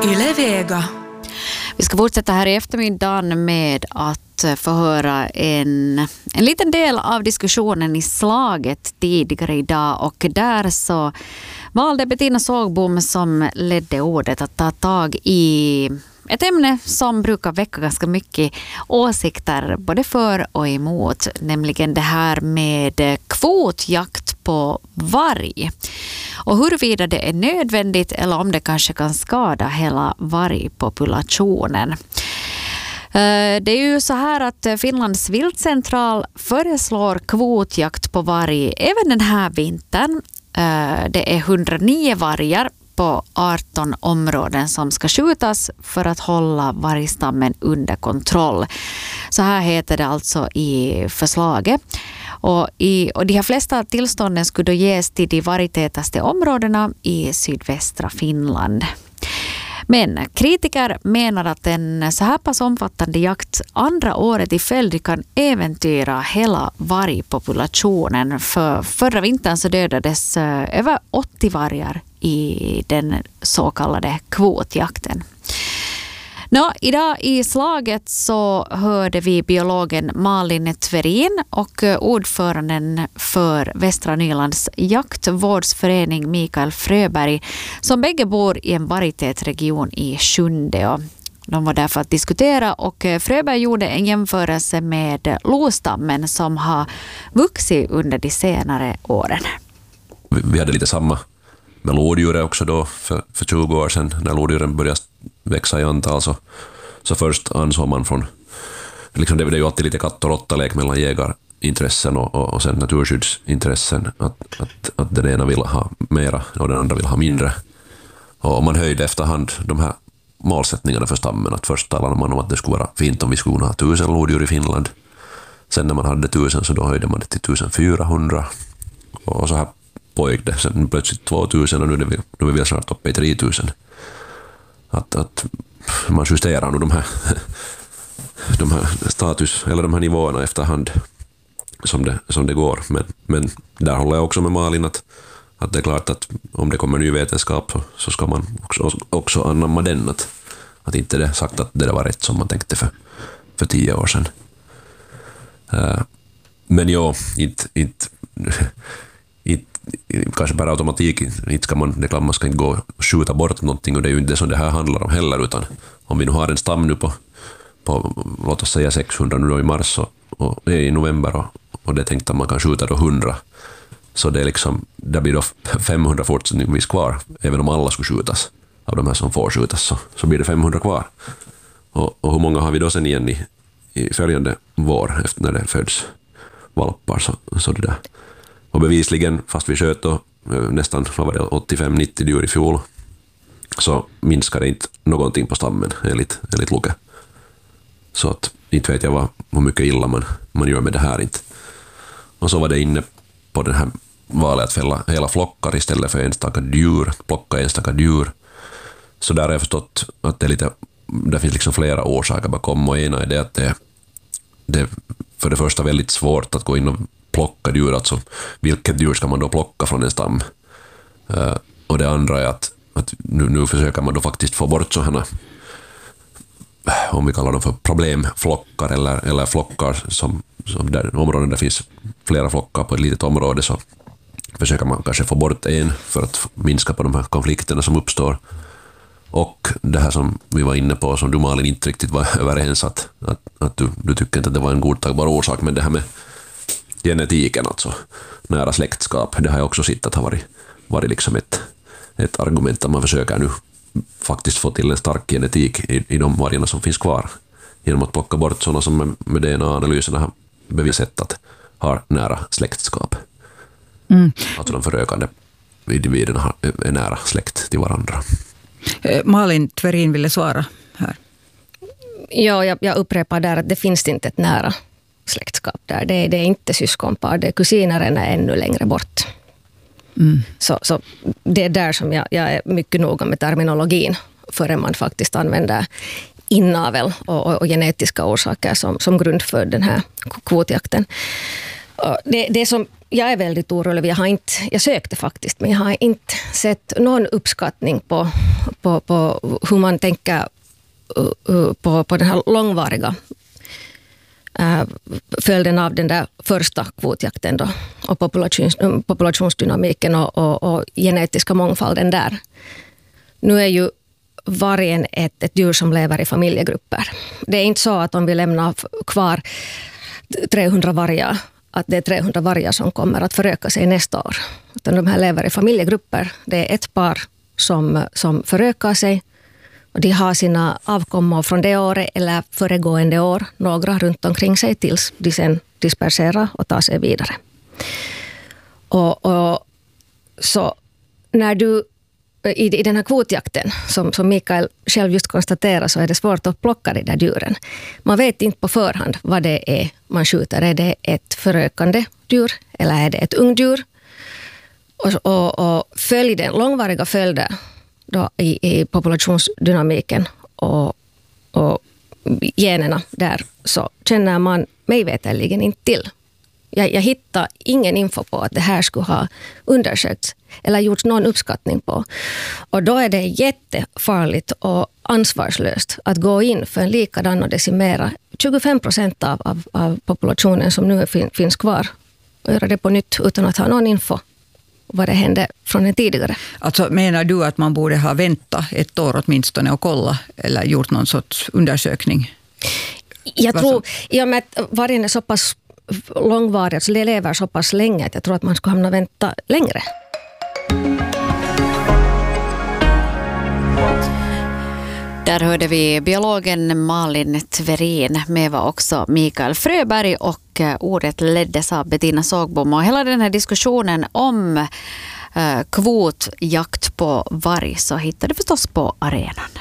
Yle Vega. Vi ska fortsätta här i eftermiddagen med att förhöra en liten del av diskussionen i slaget tidigare idag, och där så valde Bettina Sågbom som ledde ordet att ta tag i ett ämne som brukar väcka ganska mycket åsikter både för och emot, nämligen det här med kvotjakt på varg. Och huruvida det är nödvändigt eller om det kanske kan skada hela vargpopulationen. Det är ju så här att Finlands viltcentral föreslår kvotjakt på varg även den här vintern. Det är 109 vargar på 18 områden som ska skjutas för att hålla vargstammen under kontroll. Så här heter det alltså i förslaget. Och de här flesta tillstånden skulle då ges till de vargtätaste områdena i sydvästra Finland. Men kritiker menar att en så här pass omfattande jakt andra året i följd kan äventyra hela vargpopulationen. För förra vintern så dödades över 80 vargar i den så kallade kvotjakten. Idag i slaget så hörde vi biologen Malin Tverin och ordföranden för Västra Nylands jaktvårdsförening Mikael Fröberg, som bägge bor i en vargtät region i Sjunde. De var där för att diskutera, och Fröberg gjorde en jämförelse med lostammen som har vuxit under de senare åren. Vi hade lite samma med lodjuret också då för 20 år sedan när lodjuren började växa i antal, så först ansåg man från, liksom det är ju alltid lite katt- och råttalek mellan jägarintressen och sen naturskyddsintressen, att den ena vill ha mera och den andra vill ha mindre. Och man höjde efterhand de här målsättningarna för stammen, att först talade man om att det skulle vara fint om vi skulle ha 1000 lodjur i Finland. Sen när man hade 1000 så då höjde man det till 1400 och så här pågick det. Sen plötsligt 2000 och nu är vi snart uppe i 3000. Att man justerar nu de här status eller de här nivåerna efterhand som det går. Men där håller jag också med Malin att det är klart att om det kommer ny vetenskap så ska man också anamma den, att inte det sagt att det var rätt som man tänkte för 10 år sedan. Men ja, inte kanske per automatik, inte ska man ska inte gå och skjuta bort någonting, och det är ju inte det som det här handlar om heller, utan om vi nu har en stam nu på låt oss säga 600 nu då i mars och i november och det tänkte att man kan skjuta då 100, så det är liksom, det blir då 500 fortsättningsvis kvar, även om alla skulle skjutas av de här som får skjutas, så blir det 500 kvar. Och hur många har vi då sen igen i följande vår efter när det föds valpar, så det där. Och bevisligen, fast vi sköt då nästan 85-90 djur i fjol, så minskar det inte någonting på stammen enligt Luke. Så att inte vet jag hur mycket illa man gör med det här inte. Och så var det inne på den här valet att fälla hela flockar istället för plocka enstaka djur. Så där har jag förstått att det finns liksom flera orsaker bakom, och ena är det att det är för det första väldigt svårt att gå in och plocka djur, alltså vilket djur ska man då plocka från en stam. Och det andra är att nu försöker man då faktiskt få bort sådana, om vi kallar dem för problemflockar eller flockar som där områden där finns flera flockar på ett litet område, så försöker man kanske få bort en för att minska på de här konflikterna som uppstår. Och det här som vi var inne på, som du Malin inte riktigt var överens, att du tycker inte att det var en godtagbar orsak, men det här med genetiken, alltså nära släktskap, det har jag också sett att har varit liksom ett argument att man försöker nu faktiskt få till en stark genetik i de vargarna som finns kvar genom att plocka bort sådana som med DNA-analyserna har bevisat att har nära släktskap. Alltså de förökande individerna är nära släkt till varandra. Malin Tverin ville svara här. Ja, jag upprepar där att det finns inte ett nära släktskap där. Det är inte syskonpar, det är kusiner är ännu längre bort. Så det är där som jag är mycket noga med terminologin förrän man faktiskt använder inavel och genetiska orsaker som grund för den här kvotjakten. Det som jag är väldigt orolig, jag sökte faktiskt, men jag har inte sett någon uppskattning på på hur man tänker på den här långvariga följden av den där första kvotjakten då, och populationsdynamiken och genetiska mångfalden där. Nu är ju vargen ett djur som lever i familjegrupper. Det är inte så att om vi lämnar kvar 300 vargar, att det är 300 vargar som kommer att föröka sig nästa år. Utan de här lever i familjegrupper. Det är ett par som förökar sig. Och de har sina avkommor från det året eller föregående år, några runt omkring sig tills de sen disperserar och tar sig vidare. Och så när du i den här kvotjakten, som Mikael själv just konstaterar, så är det svårt att plocka de där djuren. Man vet inte på förhand vad det är man skjuter. Är det ett förökande djur eller är det ett ungdjur? Och följden, långvariga följder då i populationsdynamiken och generna där, så känner man mig veterligen inte till. Jag hittar ingen info på att det här skulle ha undersökts eller gjorts någon uppskattning på. Och då är det jättefarligt och ansvarslöst att gå in för en likadan och decimera 25% av populationen som nu finns kvar och göra det på nytt utan att ha någon info vad det hände från den tidigare. Alltså menar du att man borde ha väntat ett år åtminstone och kolla eller gjort någon sorts undersökning? Jag tror, i och med att vargen är så pass långvarig, så det lever så pass länge att jag tror att man skulle hamna vänta längre. Där hörde vi biologen Malin Tverin, med var också Mikael Fröberg, och ordet leddes av Bettina Sågbom. Och hela den här diskussionen om kvotjakt på varg så hittar du förstås på arenan.